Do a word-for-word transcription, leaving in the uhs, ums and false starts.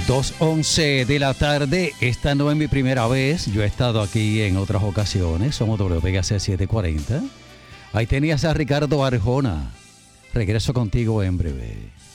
dos once de la tarde. Esta no es mi primera vez. Yo he estado aquí en otras ocasiones. Somos W P G C setecientos cuarenta. Ahí tenías a Ricardo Arjona. Regreso contigo en breve.